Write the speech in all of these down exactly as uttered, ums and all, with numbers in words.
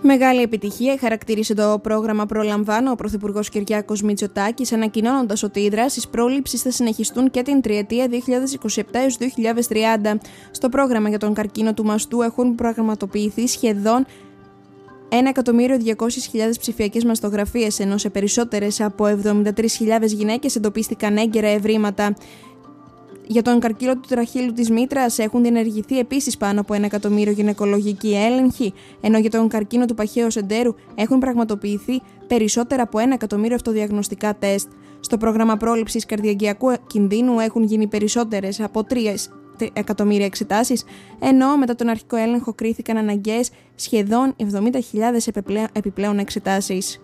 Μεγάλη επιτυχία χαρακτήρισε το πρόγραμμα Προλαμβάνω ο Πρωθυπουργός Κυριάκος Μητσοτάκης, ανακοινώνοντας ότι οι δράσεις πρόληψης θα συνεχιστούν και την τριετία δύο χιλιάδες είκοσι επτά έως δύο χιλιάδες τριάντα. Στο πρόγραμμα για τον καρκίνο του μαστού έχουν πραγματοποιηθεί σχεδόν ένα εκατομμύριο διακόσιες χιλιάδες ψηφιακές μαστογραφίες, ενώ σε περισσότερες από εβδομήντα τρεις χιλιάδες γυναίκες εντοπίστηκαν έγκαιρα ευρήματα. Για τον καρκίνο του τραχύλου της μήτρας έχουν διενεργηθεί επίσης πάνω από ένα εκατομμύριο γυναικολογικοί έλεγχοι, ενώ για τον καρκίνο του παχαίου εντέρου έχουν πραγματοποιηθεί περισσότερα από ένα εκατομμύριο αυτοδιαγνωστικά τεστ. Στο πρόγραμμα πρόληψης καρδιαγγειακού κινδύνου έχουν γίνει περισσότερες από τρία εκατομμύρια εξετάσεις, ενώ μετά τον αρχικό έλεγχο κρίθηκαν αναγκαίες σχεδόν εβδομήντα χιλιάδες επιπλέον εξετάσεις.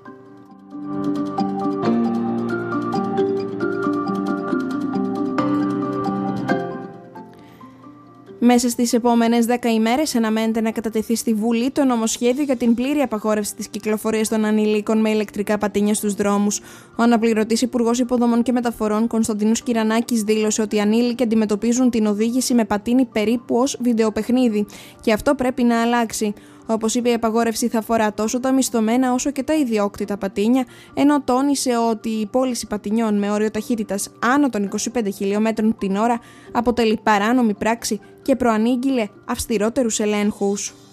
Μέσα στις επόμενες δέκα ημέρες αναμένεται να κατατεθεί στη Βουλή το νομοσχέδιο για την πλήρη απαγόρευση της κυκλοφορίας των ανηλίκων με ηλεκτρικά πατίνια στους δρόμους. Ο αναπληρωτής Υπουργός Υποδομών και Μεταφορών Κωνσταντίνος Κυρανάκης δήλωσε ότι οι ανήλικοι αντιμετωπίζουν την οδήγηση με πατίνι περίπου ως βιντεοπαιχνίδι και αυτό πρέπει να αλλάξει. Όπως είπε, η απαγόρευση θα αφορά τόσο τα μισθωμένα όσο και τα ιδιόκτητα πατίνια, ενώ τόνισε ότι η πώληση πατινιών με όριο ταχύτητας άνω των είκοσι πέντε χιλιόμετρων την ώρα αποτελεί παράνομη πράξη και προανήγγειλε αυστηρότερους ελέγχους.